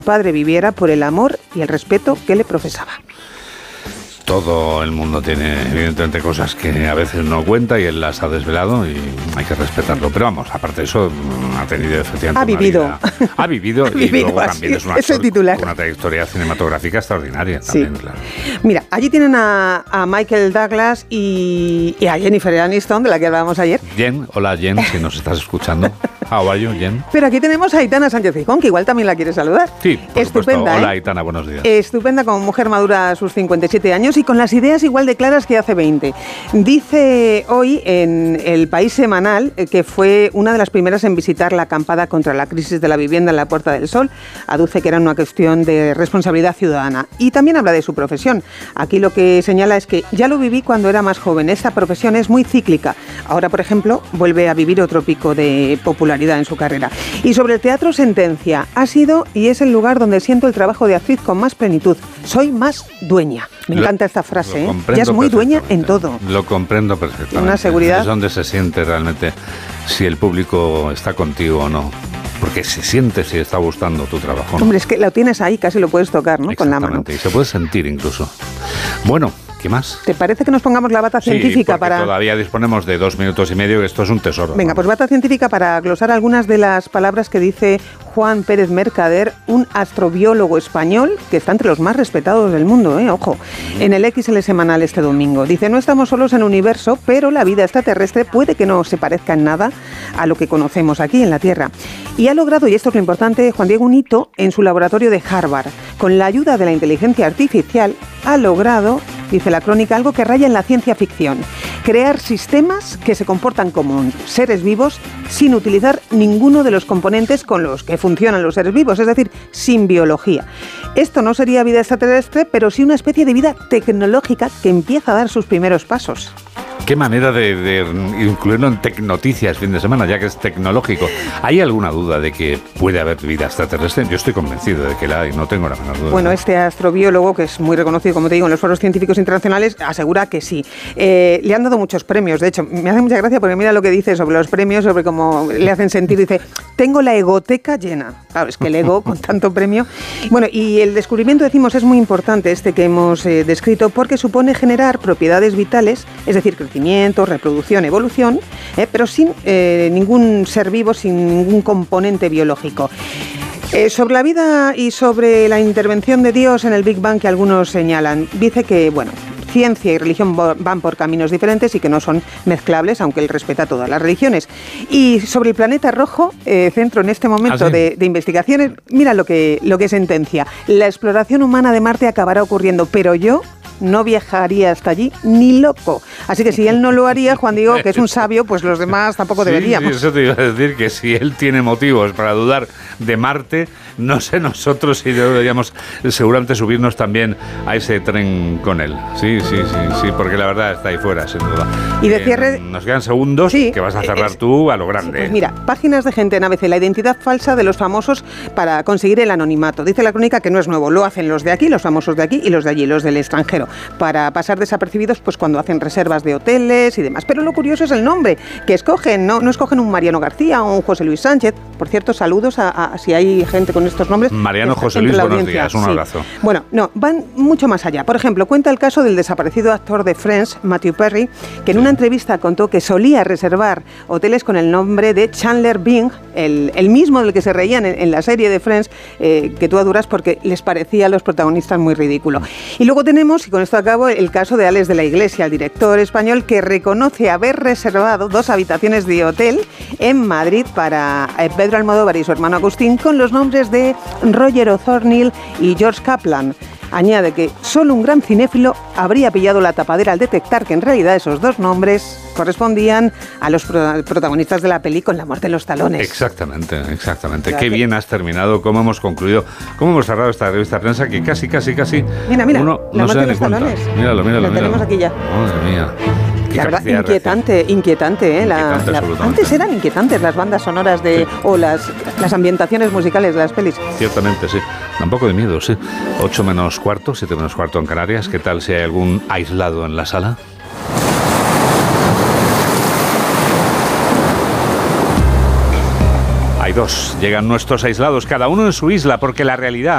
padre viviera por el amor y el respeto que le profesaba. Todo el mundo tiene, evidentemente, cosas que a veces no cuenta y él las ha desvelado y hay que respetarlo. Pero vamos, aparte de eso, ha tenido efectivamente ha vivido y luego también es un actor con una trayectoria cinematográfica extraordinaria. También, sí. Claro. Mira, allí tienen a Michael Douglas y a Jennifer Aniston, de la que hablábamos ayer. Jen, hola Jen, si nos estás escuchando. How are you, Jen? Pero aquí tenemos a Aitana Sánchez-Gijón, que igual también la quiere saludar. Sí, por estupenda. Hola Aitana, buenos días. Estupenda, como mujer madura a sus 57 años y con las ideas igual de claras que hace 20. Dice hoy en El País Semanal que fue una de las primeras en visitar la acampada contra la crisis de la vivienda en la Puerta del Sol. Aduce que era una cuestión de responsabilidad ciudadana. Y también habla de su profesión. Aquí lo que señala es que ya lo viví cuando era más joven. Esta profesión es muy cíclica. Ahora, por ejemplo, vuelve a vivir otro pico de popularidad en su carrera. Y sobre el teatro, sentencia: ha sido y es el lugar donde siento el trabajo de actriz con más plenitud. Soy más dueña. Me encanta esta frase, ¿eh? Ya es muy dueña en todo. Lo comprendo perfectamente. Una seguridad. Es donde se siente realmente si el público está contigo o no. Porque se siente si está gustando tu trabajo, ¿no? Hombre, es que lo tienes ahí, casi lo puedes tocar, ¿no? Con la mano. Y se puede sentir incluso. Bueno, ¿qué más? ¿Te parece que nos pongamos la bata científica para...? Todavía disponemos de 2 minutos y medio, que esto es un tesoro. Venga, pues bata científica para glosar algunas de las palabras que dice Juan Pérez Mercader, un astrobiólogo español que está entre los más respetados del mundo, ojo, en el XL Semanal este domingo. Dice: no estamos solos en el universo, pero la vida extraterrestre puede que no se parezca en nada a lo que conocemos aquí en la Tierra. Y ha logrado, y esto es lo importante, Juan Diego, un hito en su laboratorio de Harvard. Con la ayuda de la inteligencia artificial ha logrado, dice la crónica, algo que raya en la ciencia ficción: crear sistemas que se comportan como seres vivos sin utilizar ninguno de los componentes con los que funcionan los seres vivos, es decir, sin biología. Esto no sería vida extraterrestre, pero sí una especie de vida tecnológica que empieza a dar sus primeros pasos. Qué manera de incluirlo en Tecnoticias fin de semana, ya que es tecnológico. ¿Hay alguna duda de que puede haber vida extraterrestre? Yo estoy convencido de que la hay, no tengo la menor duda. Bueno, este astrobiólogo, que es muy reconocido, como te digo, en los foros científicos internacionales, asegura que sí. Le han dado muchos premios. De hecho, me hace mucha gracia porque mira lo que dice sobre los premios, sobre cómo le hacen sentir. Dice: tengo la egoteca llena. Claro, es que el ego con tanto premio. Bueno, y el descubrimiento, decimos, es muy importante este que hemos descrito, porque supone generar propiedades vitales, es decir, crecimiento, reproducción, evolución, pero sin ningún ser vivo, sin ningún componente biológico. Sobre la vida y sobre la intervención de Dios en el Big Bang, que algunos señalan, dice que, bueno, ciencia y religión van por caminos diferentes y que no son mezclables, aunque él respeta todas las religiones. Y sobre el planeta rojo, centro en este momento de investigaciones, mira lo que sentencia: la exploración humana de Marte acabará ocurriendo, pero yo no viajaría hasta allí ni loco. Así que si él no lo haría, Juan Diego, que es un sabio, pues los demás tampoco deberíamos. Sí, eso te iba a decir, que si él tiene motivos para dudar de Marte, no sé nosotros si deberíamos seguramente subirnos también a ese tren con él. Sí, porque la verdad está ahí fuera, sin duda. Y de cierre... Nos quedan segundos que vas a cerrar tú a lo grande. Pues mira, páginas de gente en ABC, la identidad falsa de los famosos para conseguir el anonimato. Dice la crónica que no es nuevo, lo hacen los de aquí, los famosos de aquí y los de allí, los del extranjero, para pasar desapercibidos pues cuando hacen reservas de hoteles y demás. Pero lo curioso es el nombre que escogen, no escogen un Mariano García o un José Luis Sánchez. Por cierto, saludos a si hay gente con estos nombres. Mariano, José Luis, buenos días, un abrazo. Bueno, no, van mucho más allá. Por ejemplo, cuenta el caso del desaparecido actor de Friends, Matthew Perry, que en una entrevista contó que solía reservar hoteles con el nombre de Chandler Bing, el mismo del que se reían en la serie de Friends, que tú adoras porque les parecía a los protagonistas muy ridículo. Y luego tenemos, y con esto acabo, el caso de Alex de la Iglesia, el director español que reconoce haber reservado 2 habitaciones de hotel en Madrid para Pedro Almodóvar y su hermano Agustín con los nombres de Roger O'Thornhill y George Kaplan. Añade que solo un gran cinéfilo habría pillado la tapadera al detectar que en realidad esos 2 nombres correspondían a los protagonistas de la peli con la muerte en los talones. Exactamente. Qué bien has terminado, cómo hemos concluido, cómo hemos cerrado esta revista de prensa que casi mira, uno no se da ni cuenta. Míralo. Lo tenemos aquí ya. Madre mía. La verdad, inquietante, ¿eh? Antes eran inquietantes las bandas sonoras o las ambientaciones musicales de las pelis. Ciertamente, sí. Da un poco de miedo, sí. 8 menos cuarto, 7 menos cuarto en Canarias. ¿Qué tal si hay algún aislado en la sala? Hay 2. Llegan nuestros aislados, cada uno en su isla, porque la realidad